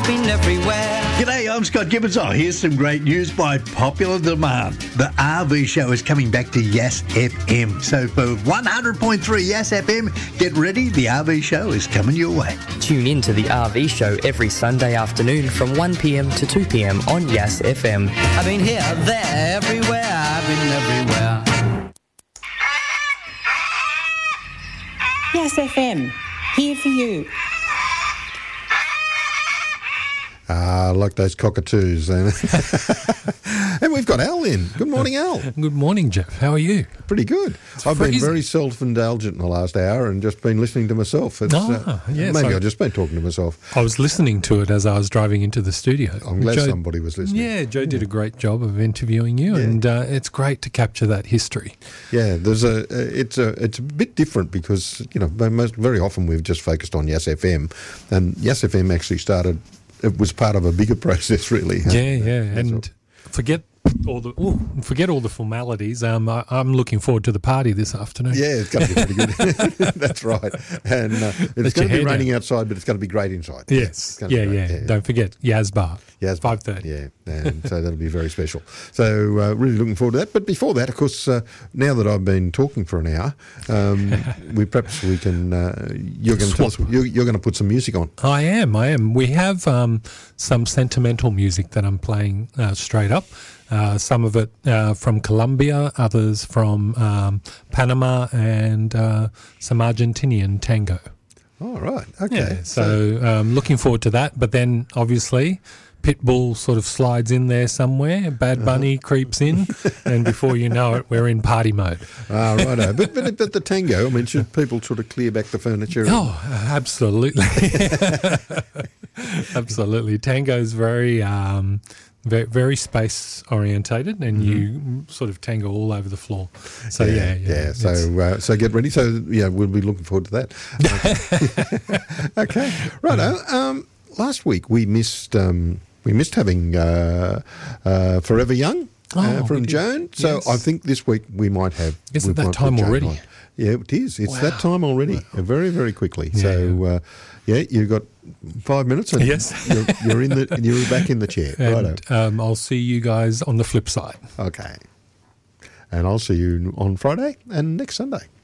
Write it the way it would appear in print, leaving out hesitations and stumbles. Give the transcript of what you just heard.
been everywhere. G'day, I'm Scott Gibbons. Oh, here's some great news by popular demand. The RV show is coming back to Yes FM. So for 100.3 Yes FM, get ready. The RV show is coming your way. Tune in to the RV show every Sunday afternoon from 1 p.m. to 2 p.m. on Yes FM. I've been here, there, everywhere. I've been everywhere. Yes FM, here for you. I like those cockatoos. And we've got Al in. Good morning, Al. Good morning, Jeff. How are you? Pretty good. I've been very self-indulgent in the last hour and just been listening to myself. Maybe I've just been talking to myself. I was listening to it as I was driving into the studio. I'm glad somebody was listening. Yeah, Joe did a great job of interviewing you, and it's great to capture that history. Yeah, it's a bit different because, very often we've just focused on Yes FM, and Yes FM actually started. It was part of a bigger process, really. And forget all the formalities. I'm looking forward to the party this afternoon. Yeah, it's going to be pretty good. That's right. And it's going to be raining outside, but it's going to be great inside. Yes. Yeah. Don't forget Yazbar. 5:30. Yeah, and so that'll be very special. So really looking forward to that. But before that, of course, now that I've been talking for an hour, we can. You're going to tell us. You're going to put some music on. I am. We have some sentimental music that I'm playing straight up. Some of it from Colombia, others from Panama, and some Argentinian tango. Oh, right. Okay. Yeah, so looking forward to that. But then, obviously, Pitbull sort of slides in there somewhere. Bad Bunny creeps in, and before you know it, we're in party mode. Righto. But the tango, I mean, should people sort of clear back the furniture? Oh, absolutely. Absolutely. Tango's very... very space orientated, and you sort of tango all over the floor. So So get ready. So we'll be looking forward to that. Okay, righto. Last week we missed having Forever Young from Joan. So I think this week we might have. Is it that time already? Yeah, it is. It's that time already. Very, very quickly. Yeah. So you've got 5 minutes, and you're back in the chair. And I'll see you guys on the flip side. Okay. And I'll see you on Friday and next Sunday.